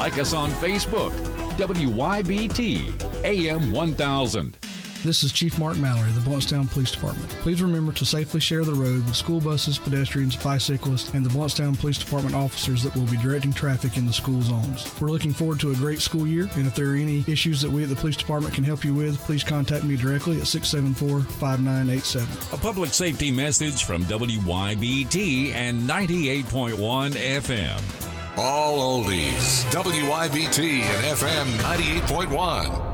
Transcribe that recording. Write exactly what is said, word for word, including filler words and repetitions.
Like us on Facebook. W Y B T A M one thousand. This is Chief Mark Mallory of the Blountstown Police Department. Please remember to safely share the road with school buses, pedestrians, bicyclists, and the Blountstown Police Department officers that will be directing traffic in the school zones. We're looking forward to a great school year, and if there are any issues that we at the police department can help you with, please contact me directly at six seven four, five nine eight seven. A public safety message from W Y B T and ninety-eight point one F M. All oldies. W Y B T and F M ninety-eight point one.